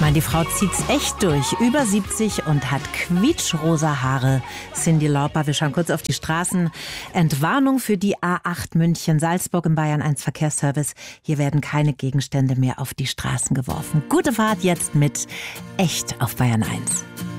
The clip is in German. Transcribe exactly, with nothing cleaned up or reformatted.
meine, die Frau zieht's echt durch. Über siebzig und hat quietschrosa Haare. Cyndi Lauper, wir schauen kurz auf die Straßen. Entwarnung für die A acht München-Salzburg im Bayern eins Verkehrsservice. Hier werden keine Gegenstände mehr auf die Straßen geworfen. Gute Fahrt jetzt mit Echt auf Bayern eins.